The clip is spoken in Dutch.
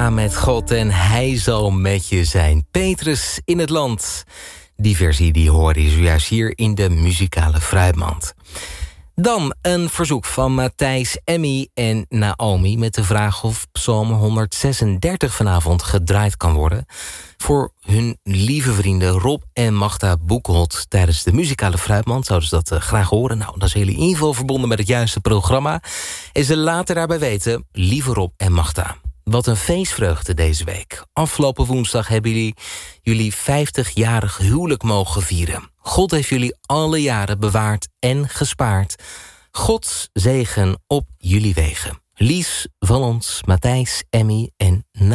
Ga met God en hij zal met je zijn. Petrus in het land. Die versie die hoorde je zojuist hier in de muzikale fruitmand. Dan een verzoek van Matthijs, Emmy en Naomi met de vraag of Psalm 136 vanavond gedraaid kan worden voor hun lieve vrienden Rob en Magda Boekholt tijdens de muzikale fruitmand. Zouden ze dat graag horen? Nou, dan zijn jullie in ieder geval verbonden met het juiste programma. En ze laten daarbij weten, lieve Rob en Magda, wat een feestvreugde deze week. Afgelopen woensdag hebben jullie 50-jarig huwelijk mogen vieren. God heeft jullie alle jaren bewaard en gespaard. Gods zegen op jullie wegen. Lies van ons, Matthijs, Emmy en